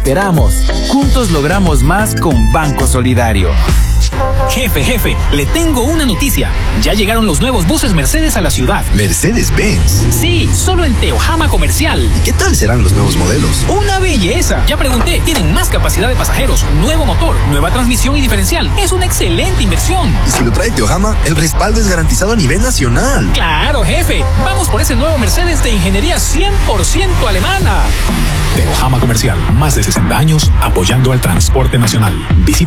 esperamos. Juntos logramos más con Banco Solidario. Jefe, le tengo una noticia. Ya llegaron los nuevos buses Mercedes a la ciudad. ¿Mercedes-Benz? Sí, solo en Teojama Comercial. ¿Y qué tal serán los nuevos modelos? ¡Una belleza! Ya pregunté, tienen más capacidad de pasajeros, nuevo motor, nueva transmisión y diferencial. Es una excelente inversión. Y si lo trae Teojama, el respaldo es garantizado a nivel nacional. ¡Claro, jefe! Vamos por ese nuevo Mercedes de ingeniería 100% alemana. Teojama Comercial, más de 60 años apoyando al transporte nacional. Visita